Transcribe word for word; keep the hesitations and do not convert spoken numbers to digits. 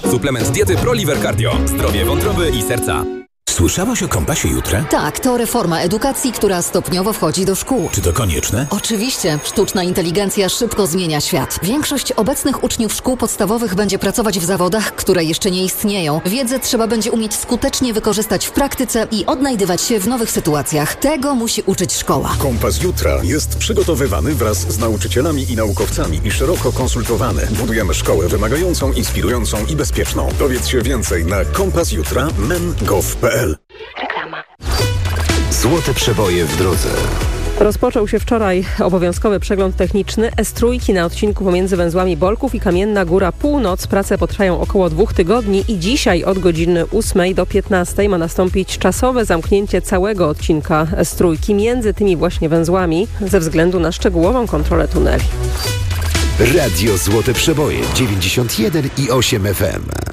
Suplement diety ProLiver Cardio. Zdrowie wątroby i serca. Słyszałaś o Kompasie Jutra? Tak, to reforma edukacji, która stopniowo wchodzi do szkół. Czy to konieczne? Oczywiście. Sztuczna inteligencja szybko zmienia świat. Większość obecnych uczniów szkół podstawowych będzie pracować w zawodach, które jeszcze nie istnieją. Wiedzę trzeba będzie umieć skutecznie wykorzystać w praktyce i odnajdywać się w nowych sytuacjach. Tego musi uczyć szkoła. Kompas Jutra jest przygotowywany wraz z nauczycielami i naukowcami i szeroko konsultowany. Budujemy szkołę wymagającą, inspirującą i bezpieczną. Dowiedz się więcej na kompas jutra kropka men kropka gov kropka pe el. Reklama. Złote przeboje w drodze. Rozpoczął się wczoraj obowiązkowy przegląd techniczny S trzy na odcinku pomiędzy węzłami Bolków i Kamienna Góra Północ. Prace potrwają około dwóch tygodni i dzisiaj od godziny ósmej do piętnastej ma nastąpić czasowe zamknięcie całego odcinka S trzy między tymi właśnie węzłami ze względu na szczegółową kontrolę tuneli. Radio Złote Przeboje dziewięćdziesiąt jeden i osiem F M.